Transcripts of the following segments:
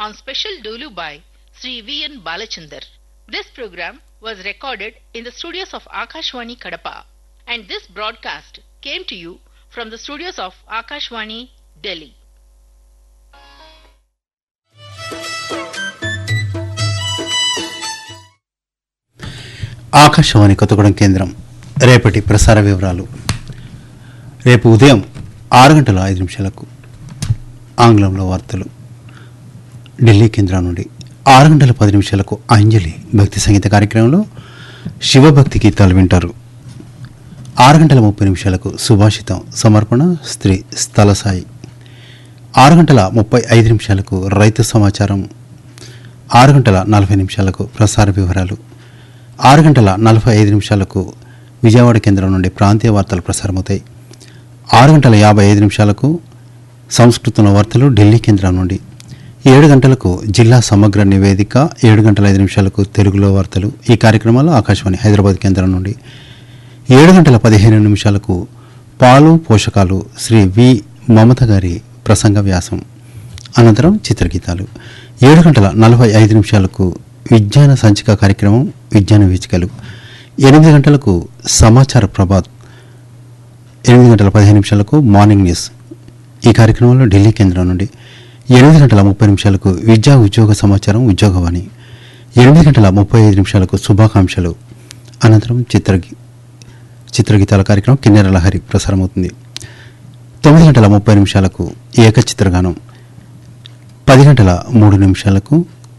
on special Dolu by Sri V.N. Balachandar. This program was recorded in the studios of Akashwani Kadapa, and this broadcast came to you from the studios of Akashwani, Delhi. Akashvani Kothagudem కేంద్రం రేపటి ప్రసార వివరాలు. రేపు ఉదయం 6:05 ఆంగ్లంలో వార్తలు ఢిల్లీ కేంద్రం నుండి. 6:10 అంజలి భక్తి సంగీత కార్యక్రమంలో శివభక్తి గీతాలు వింటారు. 6:30 సుభాషితం సమర్పణ శ్రీ స్థలసాయి. 6:35 రైతు సమాచారం. 6:40 ప్రసార వివరాలు. 6:45 విజయవాడ కేంద్రం నుండి ప్రాంతీయ వార్తలు ప్రసారమవుతాయి. 6:55 సంస్కృతంలో వార్తలు ఢిల్లీ కేంద్రం నుండి. 7 గంటలకు జిల్లా సమగ్ర నివేదిక. 7:05 తెలుగులో వార్తలు. ఈ కార్యక్రమాలు ఆకాశవాణి హైదరాబాద్ కేంద్రం నుండి. 7:15 పాలు పోషకాలు శ్రీ వి మమత గారి ప్రసంగ వ్యాసం. అనంతరం చిత్రగీతాలు. 7:45 విజ్ఞాన సంచిక కార్యక్రమం విజ్ఞాన వీచికలు. 8 గంటలకు సమాచార ప్రభాత్. 8:15 morning news. ఈ కార్యక్రమంలో ఢిల్లీ కేంద్రం నుండి. 8:30 విద్యా ఉద్యోగ సమాచారం ఉద్యోగవాణి. 8:35 శుభాకాంక్షలు. అనంతరం చిత్రగీతాల కార్యక్రమం కిన్నెర లహరి ప్రసారమవుతుంది. 9:30 ఏకచిత్రగానం. 10:03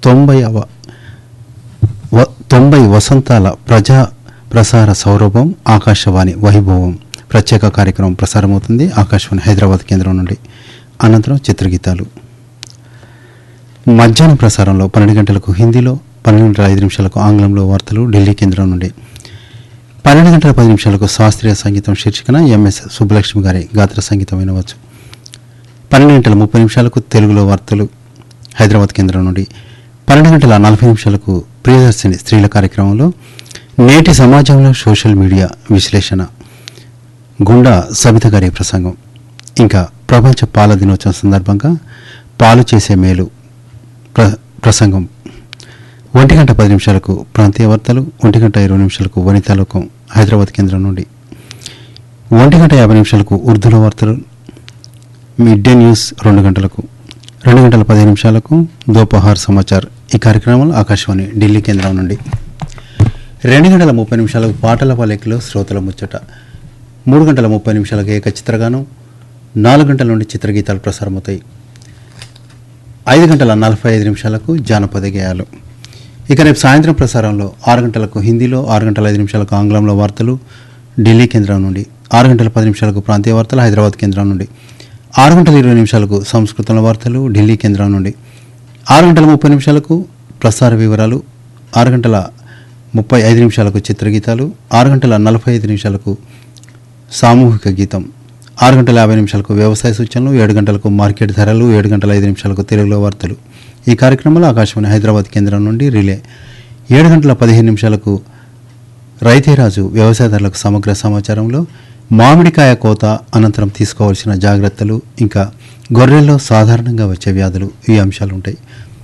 90 వసంతాల ప్రజా ప్రసార సౌరభం ఆకాశవాణి వైభవం ప్రత్యేక కార్యక్రమం ప్రసారమవుతుంది ఆకాశవాణి హైదరాబాద్ కేంద్రం నుండి. అనంతరం చిత్రగీతాలు. మధ్యాహ్నం ప్రసారంలో 12 గంటలకు హిందీలో, 12:05 ఆంగ్లంలో వార్తలు ఢిల్లీ కేంద్రం నుండి. 12:10 శాస్త్రీయ సంగీతం శీర్షికన ఎంఎస్ సుబ్బలక్ష్మి గారి గాత్ర సంగీతం వినవచ్చు. 12:30 తెలుగులో వార్తలు హైదరాబాద్ కేంద్రం నుండి. 12:40 ప్రియదర్శిని స్త్రీల కార్యక్రమంలో నేటి సమాజంలో సోషల్ మీడియా విశ్లేషణ గుండా సబిత గారి ప్రసంగం. ఇంకా ప్రపంచ పాల దినోత్సవం సందర్భంగా పాలు చేసే మేలు ప్రసంగం. 1:10 ప్రాంతీయ వార్తలు. 1:20 వనితాలోకం హైదరాబాద్ కేంద్రం నుండి. 1:50 ఉర్దూలో వార్తలు మిడ్ డే న్యూస్. 2 గంటలకు. 2:15 దోపహార్ సమాచార్. ఈ కార్యక్రమంలో ఆకాశవాణి ఢిల్లీ కేంద్రం నుండి. 2:30 పాటల పల్లెకిలో శ్రోతల ముచ్చట. 3:30 ఏక చిత్రగానం. 4 గంటల నుండి చిత్రగీతాలు ప్రసారమవుతాయి. 5:45 జానపద గేయాలు. ఇక రేపు సాయంత్రం ప్రసారంలో 6 గంటలకు హిందీలో, 6:05 ఆంగ్లంలో వార్తలు ఢిల్లీ కేంద్రం నుండి. 6:10 ప్రాంతీయ వార్తలు హైదరాబాద్ కేంద్రం నుండి. 6:20 సంస్కృతంలో వార్తలు ఢిల్లీ కేంద్రం నుండి. 6:30 ప్రసార వివరాలు. 6:35 చిత్రగీతాలు. 6:45 సామూహిక గీతం. 6:50 వ్యవసాయ సూచనలు. 7 గంటలకు మార్కెట్ ధరలు. 7:05 తెలుగులో వార్తలు. ఈ కార్యక్రమంలో ఆకాశవాణి హైదరాబాద్ కేంద్రం నుండి రిలే. 7:15 రైతేరాజు వ్యవసాయదారులకు సమగ్ర సమాచారంలో మామిడికాయ కోత అనంతరం తీసుకోవాల్సిన జాగ్రత్తలు, ఇంకా గొర్రెల్లో సాధారణంగా వచ్చే వ్యాధులు, ఈ అంశాలు ఉంటాయి.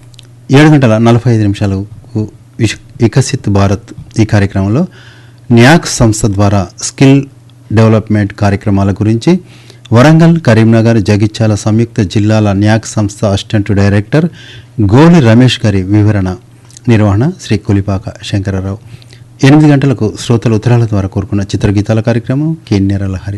7:45 వికసిత్ భారత్. ఈ కార్యక్రమంలో న్యాక్ సంస్థ ద్వారా స్కిల్ డెవలప్మెంట్ కార్యక్రమాల గురించి వరంగల్, కరీంనగర్, జగిత్యాల సంయుక్త జిల్లాల న్యాక్ సంస్థ అసిస్టెంట్ డైరెక్టర్ గోలి రమేష్ గారి వివరణ. నిర్వహణ శ్రీ కొలిపాక శంకరరావు. 8 గంటలకు శ్రోతల ఉత్తరాల ద్వారా కోరుకున్న చిత్రగీతాల కార్యక్రమం కిన్నెర లహరి.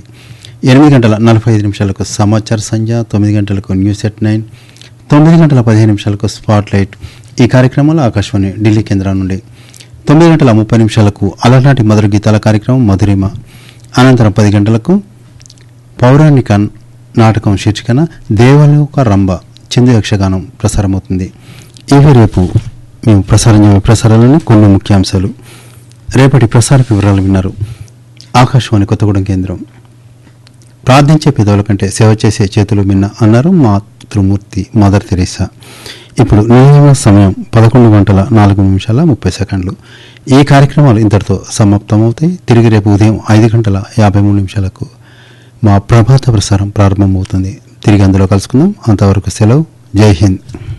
8:45 సమాచార సంధ్య. 9 గంటలకు న్యూస్ ఎట్ 9. 9:15 spot light. ఈ కార్యక్రమంలో ఆకాశవాణి ఢిల్లీ కేంద్రం నుండి. 9:30 అలనాటి మధుర గీతాల కార్యక్రమం మధురిమ. అనంతరం 10 గంటలకు పౌరాణిక నాటకం శీర్షికన దేవలోక రంభ చిందు యక్షగానం ప్రసారమవుతుంది. ఇవి రేపు మేము ప్రసారాలని కొన్ని ముఖ్యాంశాలు. రేపటి ప్రసార వివరాలు విన్నారు. ఆకాశవాణి కొత్తగూడెం కేంద్రం. ప్రార్థించే పెదవుల కంటే సేవ చేసే చేతులు మిన్న అన్నారు మాతృమూర్తి మదర్ తెరీసా. ఇప్పుడు నియమ సమయం 11:04:30. ఈ కార్యక్రమాలు ఇంతటితో సమాప్తమవుతాయి. తిరిగి రేపు ఉదయం 5:53 మా ప్రభాత ప్రసారం ప్రారంభమవుతుంది. తిరిగి అందులో కలుసుకుందాం. అంతవరకు సెలవు. జై హింద్.